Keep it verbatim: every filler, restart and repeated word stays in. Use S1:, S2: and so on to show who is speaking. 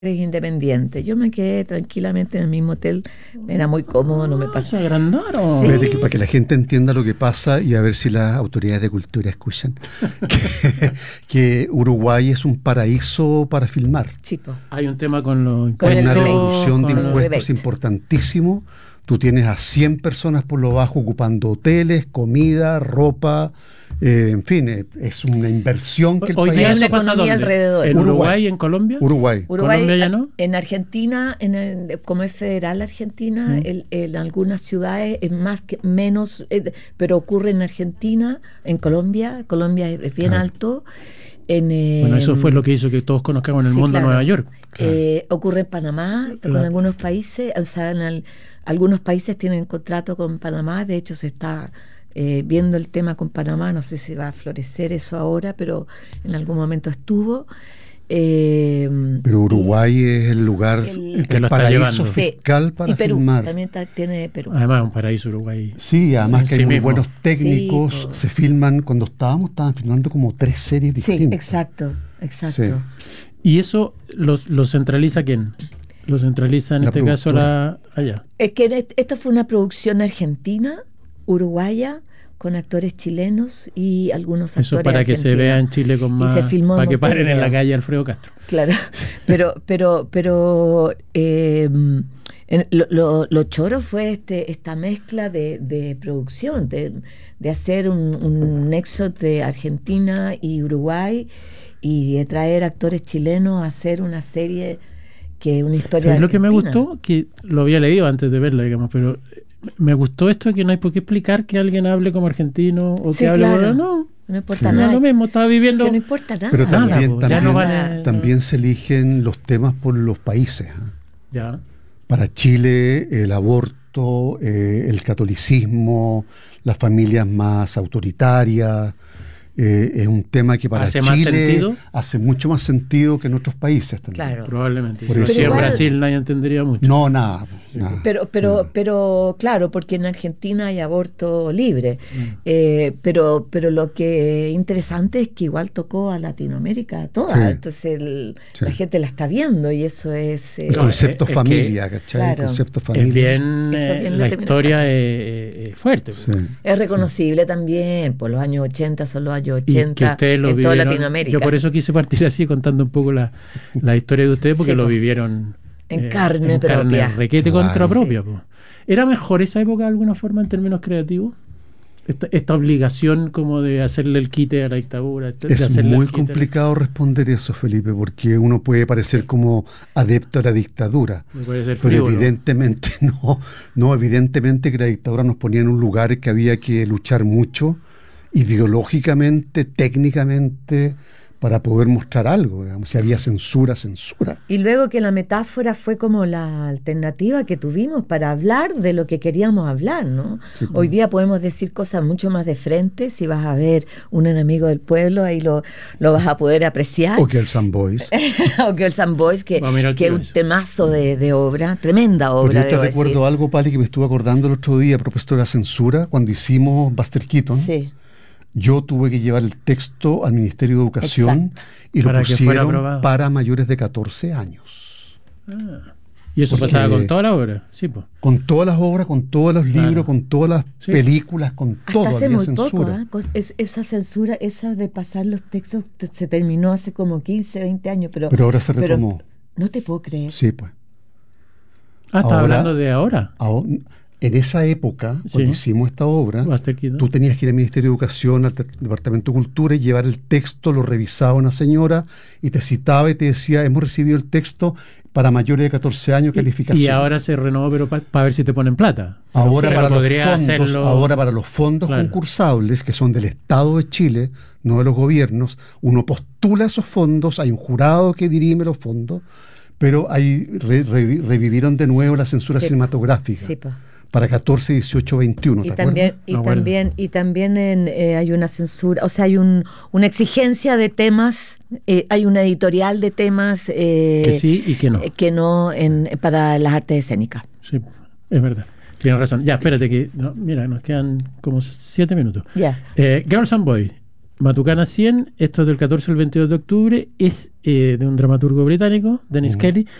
S1: independiente. Yo me quedé tranquilamente en el mismo hotel, era muy cómodo, no me pasó.
S2: ¿Se agrandaron?
S1: Sí.
S3: Que para que la gente entienda lo que pasa y a ver si las autoridades de cultura escuchan, que, que Uruguay es un paraíso para filmar.
S1: Sí, po.
S2: Hay un tema con los
S1: Con
S3: Hay
S1: el
S3: una
S1: rebate.
S3: reducción de
S1: Con el
S3: impuestos
S1: rebate.
S3: importantísimo. Tú tienes a cien personas por lo bajo ocupando hoteles, comida, ropa, eh, en fin, eh, es una inversión que el
S2: Hoy
S3: país
S2: día
S1: Hay
S2: eso
S1: una
S2: pasa
S1: economía
S2: ¿dónde?
S1: alrededor.
S2: ¿En
S3: Uruguay.
S2: Uruguay, en Colombia?
S3: Uruguay.
S1: Uruguay,
S2: ¿Colombia ya no?
S1: en Argentina, en el- como es federal Argentina,
S2: Mm.
S1: el- en algunas ciudades es más que menos, eh, pero ocurre en Argentina, en Colombia, Colombia es es bien
S3: Claro.
S1: alto. En, eh,
S2: Bueno, eso fue lo que hizo que todos conozcamos en el
S1: sí,
S2: mundo
S1: claro.
S2: Nueva York.
S1: Eh, ocurre en Panamá, con
S2: Claro.
S1: algunos países, o sea, en el- algunos países tienen contrato con Panamá, de hecho se está eh, viendo el tema con Panamá, no sé si va a florecer eso ahora, pero en algún momento estuvo. Eh,
S3: Pero Uruguay es el lugar,
S1: El-
S3: el,
S2: que lo está
S3: paraíso
S2: llevando.
S3: fiscal
S1: sí,
S3: para
S1: y Perú,
S3: filmar.
S1: también ta- tiene Perú.
S2: Además, es un paraíso Uruguay.
S3: Sí, además que hay
S2: Sí
S3: muy
S2: mismo.
S3: buenos técnicos,
S1: Sí, po.
S3: se filman, cuando estábamos, estaban filmando como tres series
S1: Sí,
S3: distintas.
S1: exacto, exacto.
S3: Sí.
S2: ¿Y eso lo, lo centraliza quién? Lo centraliza en
S3: La
S2: este caso la allá.
S1: Es que est- esto fue una producción argentina, uruguaya, con actores chilenos y algunos
S2: Eso
S1: actores
S2: para que se
S1: argentinos.
S2: vea en Chile con
S1: Y
S2: más.
S1: se filmó en
S2: Para que paren en
S1: Montevideo.
S2: la calle Alfredo Castro.
S1: Claro, pero, pero, pero eh, en- lo, lo, lo choro fue este, esta mezcla de, de producción, de, de hacer un, un nexo entre Argentina y Uruguay y de traer actores chilenos a hacer una serie que es una historia.
S2: ¿Sabes lo que me
S1: argentina?
S2: gustó? Que lo había leído antes de verla, digamos, pero me gustó esto de que no hay por qué explicar que alguien hable como argentino o
S1: Sí,
S2: que hable
S1: claro.
S2: no.
S1: No importa
S3: Sí.
S2: No es
S1: nada.
S2: lo mismo, estaba viviendo.
S1: Que no importa nada.
S3: Pero
S2: Nada,
S3: también,
S2: po, ya
S3: también,
S2: no vale-
S3: también se eligen los temas por los países. ¿eh?
S2: Ya.
S3: Para Chile, el aborto, eh, el catolicismo, las familias más autoritarias, eh, es un tema que para
S2: ¿Hace más
S3: Chile
S2: sentido?
S3: hace mucho más sentido que en otros países también.
S1: Claro.
S2: Probablemente.
S3: Por
S2: Pero
S3: eso-
S2: si en
S1: Pero igual-
S2: Brasil nadie entendería mucho.
S3: No, nada. nada.
S1: Pero, pero, pero claro, porque en Argentina hay aborto libre.
S2: Mm.
S1: Eh, pero, pero lo que es interesante es que igual tocó a Latinoamérica toda.
S3: Sí.
S1: Entonces el-
S3: Sí.
S1: la gente la está viendo y eso es. eh,
S3: El
S2: No,
S3: concepto
S2: es- es
S3: familia, ¿cachai?
S1: Claro.
S3: El concepto
S2: Es
S3: familia.
S2: bien,
S1: Eso
S2: eh,
S1: bien
S2: la
S1: latinoamericano.
S2: historia es, es- es fuerte.
S3: Sí.
S1: es reconocible también. Por los años ochenta son los años
S2: Y
S1: ochenta
S2: que ustedes lo
S1: en toda
S2: vivieron.
S1: Latinoamérica.
S2: Yo por eso quise partir así contando un poco la, la historia de ustedes, porque
S1: Sí,
S2: lo
S1: po.
S2: vivieron
S1: En carne
S2: en
S1: propia.
S2: carne requete
S3: Claro.
S2: contra propia. po. ¿Era mejor esa época de alguna forma en términos creativos? Esta, esta obligación como de hacerle el quite a la dictadura. de
S3: Es
S2: hacerle
S3: muy
S2: el quite a la-
S3: complicado responder eso, Felipe, porque uno puede parecer como adepto a la dictadura.
S2: Me puede ser
S3: Pero
S2: frívolo.
S3: evidentemente no, no, evidentemente que la dictadura nos ponía en un lugar que había que luchar mucho, ideológicamente, técnicamente, para poder mostrar algo. Digamos. Si había censura, censura.
S1: Y luego que la metáfora fue como la alternativa que tuvimos para hablar de lo que queríamos hablar, ¿no?
S3: Sí.
S1: Hoy día podemos decir cosas mucho más de frente. Si vas a ver Un enemigo del pueblo, ahí lo, lo vas a poder apreciar.
S3: O que el San Boys.
S1: O Girls and Boys, que,
S2: Vamos a mirar
S1: que es
S2: qué
S1: un
S2: es.
S1: temazo de, de obra, tremenda obra.
S3: Pero yo te
S1: debo
S3: recuerdo
S1: decir.
S3: algo, Pali, que me estuve acordando el otro día a propósito de la censura, cuando hicimos Buster Keaton.
S1: Sí.
S3: Yo tuve que llevar el texto al Ministerio de Educación
S1: Exacto.
S3: y lo
S2: Para que fuera
S3: pusieron
S2: aprobado.
S3: para mayores de catorce años.
S2: Ah. Y eso
S3: Porque-
S2: pasaba con toda la obra. Sí, pues.
S3: Con todas las obras, con todos los libros,
S2: Claro.
S3: con todas las
S2: Sí.
S3: películas, con todo
S1: Hasta hace
S3: había
S1: muy
S3: censura.
S1: poco, ¿ah? Co- es- esa censura, esa de pasar los textos, te- se terminó hace como quince, veinte años, pero,
S3: Pero ahora se
S1: pero
S3: retomó.
S1: no te puedo creer.
S3: Sí, pues.
S2: Ah, ¿estás
S3: Ahora-
S2: hablando de ahora?
S3: Ahora, en esa época, cuando
S2: Sí.
S3: hicimos esta obra,
S2: Buster Keaton.
S3: tú tenías que ir al Ministerio de Educación, al te- Departamento de Cultura y llevar el texto, lo revisaba una señora y te citaba y te decía, hemos recibido el texto para mayores de catorce años, calificación.
S2: Y, y ahora se renovó, pero para ver si te ponen plata.
S3: Ahora,
S2: Pero
S3: para los
S2: podría
S3: fondos,
S2: hacerlo-
S3: ahora para los fondos
S2: Claro.
S3: concursables, que son del Estado de Chile, no de los gobiernos, uno postula esos fondos, hay un jurado que dirime los fondos, pero hay, re- re- revivieron de nuevo la censura
S1: Sí.
S3: cinematográfica
S1: Sí, po.
S3: para catorce, dieciocho, veintiuno,
S1: Y
S3: ¿te
S1: también,
S3: acuerdas?
S1: y
S2: Me acuerdo.
S1: también, y también en, eh, hay una censura, o sea, hay un, una exigencia de temas, eh, hay una editorial de temas eh,
S2: Que sí y que no.
S1: eh, que no en, para las artes escénicas.
S2: Sí, es verdad. Tienes razón. Ya, espérate que... no, mira, nos quedan como siete minutos.
S1: Ya.
S2: Eh, Girls and Boys. Matucana cien, esto es del catorce al veintidós de octubre, es eh, de un dramaturgo británico, Dennis
S3: Mm.
S2: Kelly,